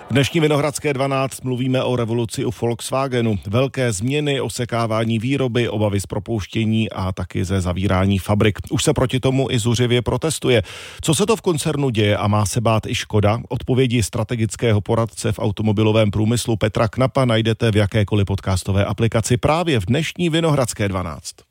V dnešní Vinohradské 12 mluvíme o revoluci u Volkswagenu. Velké změny, osekávání výroby, obavy z propouštění a taky ze zavírání fabrik. Už se proti tomu i zuřivě protestuje. Co se to v koncernu děje a má se bát i Škoda? Odpovědi strategického poradce v automobilovém průmyslu Petra Knapa najdete v jakékoliv podcastové aplikaci právě v dnešní Vinohradské 12.